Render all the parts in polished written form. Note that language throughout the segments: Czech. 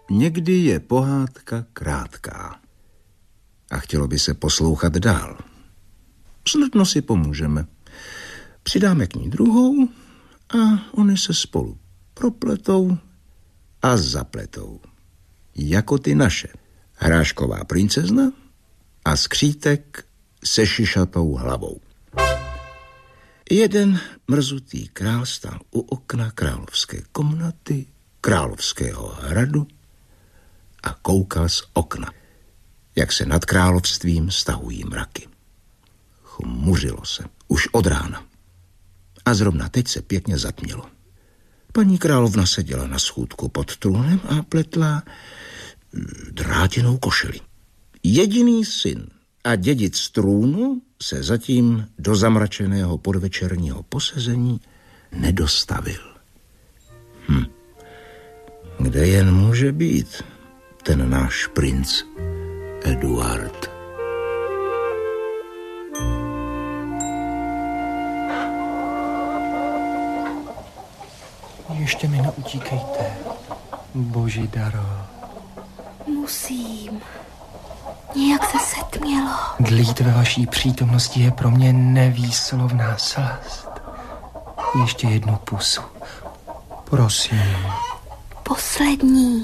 Někdy je pohádka krátká a chtělo by se poslouchat dál. Snadno si pomůžeme. Přidáme k ní druhou a oni se spolu propletou a zapletou. Jako ty naše. Hrášková princezna a skřítek se šišatou hlavou. Jeden mrzutý král stál u okna královské komnaty, královského hradu a koukal z okna, jak se nad královstvím stahují mraky. Chmuřilo se už od rána a zrovna teď se pěkně zatmělo. Paní královna seděla na schůdku pod trůnem a pletla drátěnou košili. Jediný syn a dědic trůnu se zatím do zamračeného podvečerního posezení nedostavil. Kde jen může být ten náš princ Eduard? Ještě mi neutíkejte, boží daro. Musím. Nějak se setmělo. Dlít ve vaší přítomnosti je pro mě nevýslovná slast. Ještě jednu pusu. Prosím. Poslední.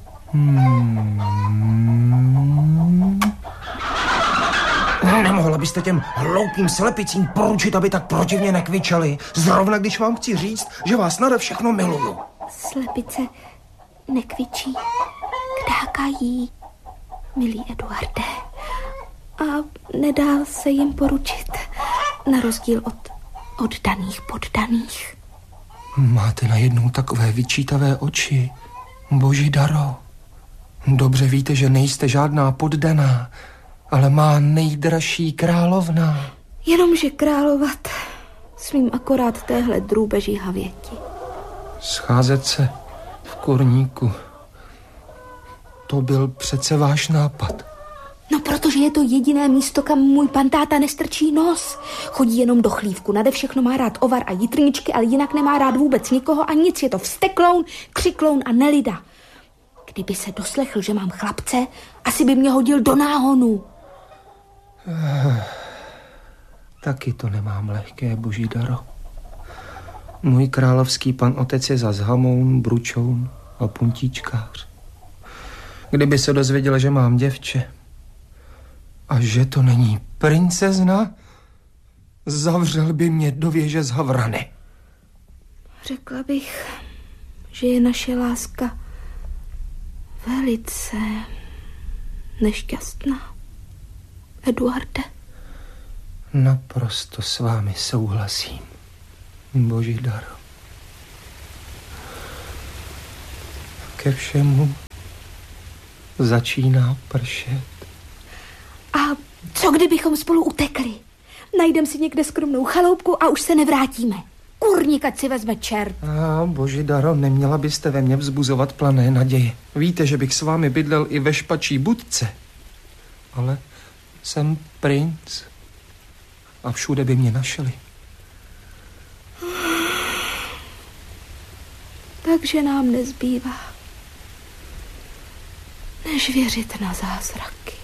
Nemohla byste těm hloupým slepicím poručit, aby tak protivně nekvičeli, zrovna když vám chci říct, že vás nade všechno miluju. Slepice nekvičí, kdákají, milý Eduarde. A nedá se jim poručit, na rozdíl od oddaných poddaných. Máte najednou takové vyčítavé oči, boží daro. Dobře víte, že nejste žádná poddaná, ale má nejdražší královna. Jenomže královat smím akorát téhle drůbeží havěti. Scházet se v kurníku. To byl přece váš nápad. No, protože je to jediné místo, kam můj pan táta nestrčí nos. Chodí jenom do chlívku, nade všechno má rád ovar a jitrničky, ale jinak nemá rád vůbec nikoho a nic. Je to vztekloun, křikloun a nelida. Kdyby se doslechl, že mám chlapce, asi by mě hodil do náhonu. Taky to nemám lehké, boží daro. Můj královský pan otec je zas hamoun, bručoun a puntíčkář. Kdyby se dozvěděl, že mám děvče a že to není princezna, zavřel by mě do věže z havrany. Řekla bych, že je naše láska velice nešťastná. Eduarde. Naprosto s vámi souhlasím, boží daro. Ke všemu začíná pršet. A co kdybychom spolu utekli? Najdem si někde skromnou chaloupku a už se nevrátíme. Kurník, ať si vezme čert. Boží daro, neměla byste ve mně vzbuzovat plané naděje. Víte, že bych s vámi bydlel i ve špačí budce. Ale jsem princ a všude by mě našli. Takže nám nezbývá, než věřit na zázraky.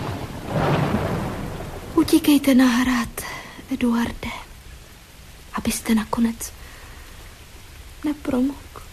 Utíkejte na hrad, Eduarde, abyste nakonec nepromokl.